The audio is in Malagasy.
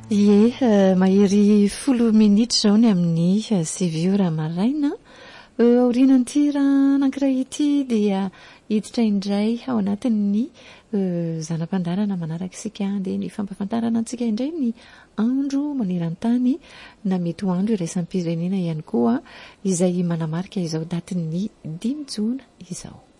Mahery 10 minitra zao ny amin'ny 7 raha maraina. Orinan'ity raha anankiray ity dia hiditra indray ao anatin'ny zanam-pandarana manaraka isika dia ny fampafantarana antsika indray ny andro maneran-tany na mety ho andro iraisam-pirenena ihany koa izay manamarika izao datin'ny 5 jona izao.